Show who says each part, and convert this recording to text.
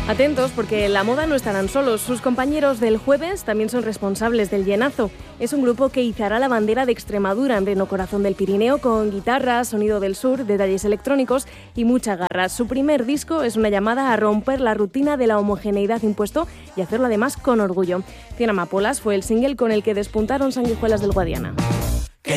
Speaker 1: Atentos, porque en la moda no estarán solos. Sus compañeros del jueves también son responsables del Llenazo. Es un grupo que izará la bandera de Extremadura en pleno corazón del Pirineo con guitarras, sonido del sur, detalles electrónicos y mucha garra. Su primer disco es una llamada a romper la rutina de la homogeneidad impuesto y hacerlo además con orgullo. Cien Amapolas fue el single con el que despuntaron Sanguijuelas del Guadiana.